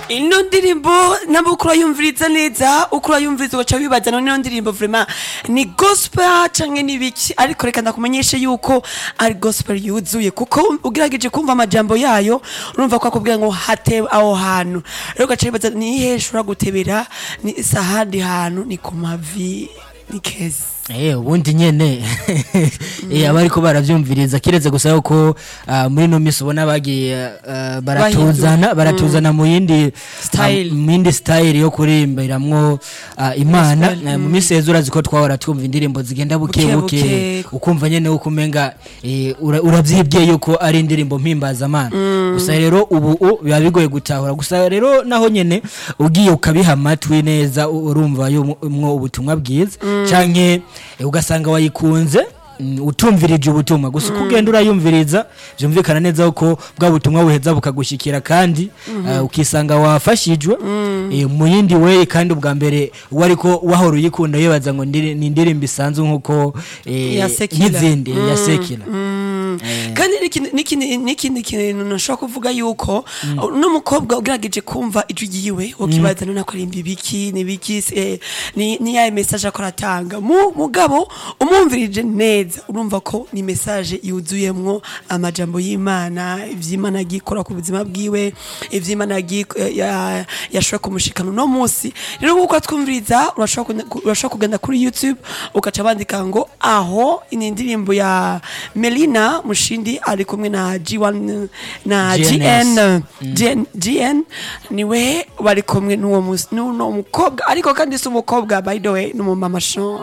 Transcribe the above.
ino ndirimbo nabo ukura yumviriza neza ukura yumviriza ugaca wibaza none ino ndirimbo vraiment ni gospel canke ni biki ariko reka ndakumenyeshe yuko ari gospel yuzuye kuko ugerageje kumva amajambo yayo urumva ko akubwira ngo hate aho hantu rero ugaca wibaza ni ihe ushobora gutebera ni sahandi hantu ni ku mavi ni keza ubundi nyene abariko baravyumviriza kireze gusa yuko muri no miso ubona bagiye baratuzana mu yindi style yo kurimbiramwo Imana mu miseze uraziko twahora twumva indirimbo zigenda buke ukumva nyene uko umenga uravyibwiye yuko ari indirimbo mpimbaza Imana gusa rero ubu biba bigoye gutahura gusa rero naho nyene ugiye ukabiha amatwi neza urumva mwo ubutumwa bwiza canke ugasanga wayikunze utumvirije ubutumwa gusa kugenda urayumviriza byumvikana neza uko bwa butumwa buheza bukagushikira kandi ukisanga wafashijwe mu yindi way kandi ubwa mbere wariko wahora uyikunda yebaza ngo ni indirimbo isanzwe nkuko y'izindi ya sekila kandi n'ikindi kintu nashobora kuvuga yuko n'umukobwa ugerageje kumva ijwi yiwe ukibaza none akorimba ibiki n'ibiki ni ya message akora atanga mugabo umumvirije neza urumva ko ni message yuzuyemwo amajambo y'Imana ivy'Imana gikora ku buzima bwiwe ivy'Imana yashobora kumushikana no munsi rero uko twumviriza urashobora kugenda kuri YouTube ukaca bandika ngo aho indirimbo ya Melina Mushindi ari kumwe na G1 na GN niwe bari kumwe n'uwo mukobwa ariko kandi si umukobwa by the way n'umumama Sean